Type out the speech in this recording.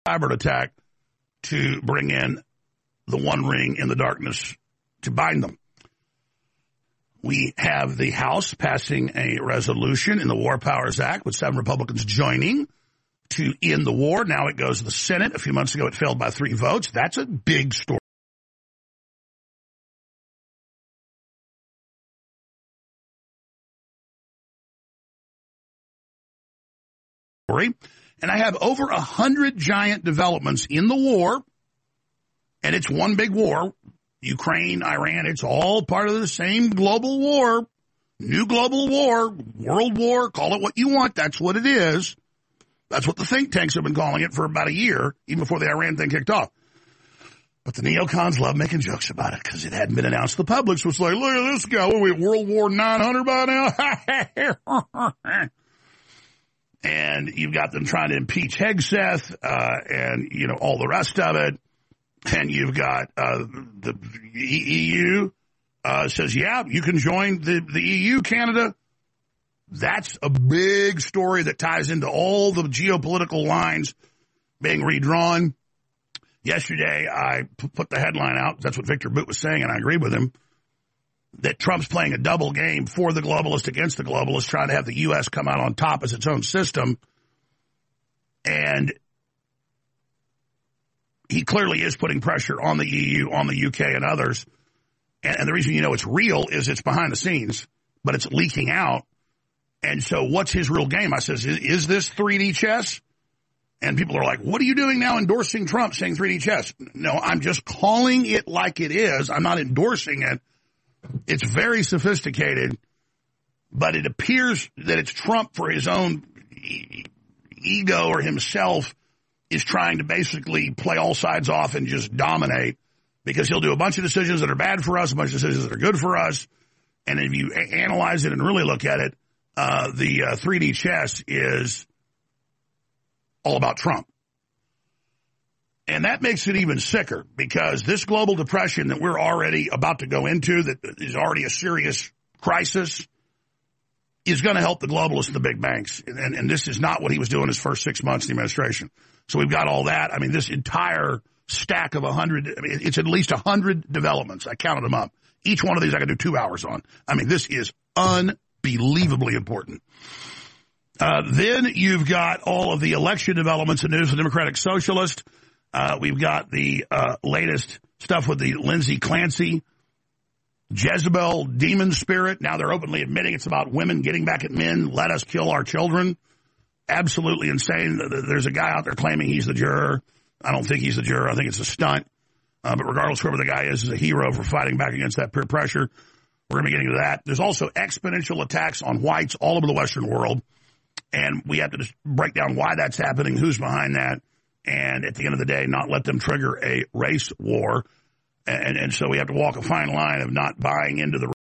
cyber attack to bring in the one ring in the darkness to bind them. We have the House passing a resolution in the War Powers Act with 7 Republicans joining to end the war. Now it goes to the Senate. A few months ago, it failed by 3 votes. That's a big story. And I have over 100 giant developments in the war, and it's one big war. Ukraine, Iran, it's all part of the same global war, new global war, world war, call it what you want. That's what it is. That's what the think tanks have been calling it for about a year, even before the Iran thing kicked off. But the neocons love making jokes about it because it hadn't been announced to the public. So it's like, look at this guy. What are we at World War 900 by now? And you've got them trying to impeach Hegseth and, you know, all the rest of it. And you've got the EU says, yeah, you can join the EU, Canada. That's a big story that ties into all the geopolitical lines being redrawn. Yesterday, I put the headline out. That's what Victor Boot was saying, and I agree with him, that Trump's playing a double game for the globalist against the globalist, trying to have the U.S. come out on top as its own system. And he clearly is putting pressure on the EU, on the UK, and others. And the reason you know it's real is it's behind the scenes, but it's leaking out. And so what's his real game? I says, is this 3D chess? And people are like, what are you doing now endorsing Trump saying 3D chess? No, I'm just calling it like it is. I'm not endorsing it. It's very sophisticated, but it appears that it's Trump for his own ego or himself is trying to basically play all sides off and just dominate, because he'll do a bunch of decisions that are bad for us, a bunch of decisions that are good for us. And if you analyze it and really look at it, the 3D chess is all about Trump. And that makes it even sicker, because this global depression that we're already about to go into, that is already a serious crisis, is going to help the globalists and the big banks. And this is not what he was doing his first 6 months in the administration. So we've got all that. I mean, this entire stack of 100, I mean, it's at least 100 developments. I counted them up. Each one of these I could do 2 hours on. I mean, this is unbelievably important. Then you've got all of the election developments and news of the Democratic Socialist. We've got the latest stuff with the Lindsey Clancy, Jezebel, demon spirit. Now they're openly admitting it's about women getting back at men. Let us kill our children. Absolutely insane. There's a guy out there claiming he's the juror. I don't think he's the juror. I think it's a stunt. But regardless, whoever the guy is a hero for fighting back against that peer pressure. We're going to be getting to that. There's also exponential attacks on whites all over the Western world. And we have to just break down why that's happening, who's behind that, and at the end of the day, not let them trigger a race war. And so we have to walk a fine line of not buying into the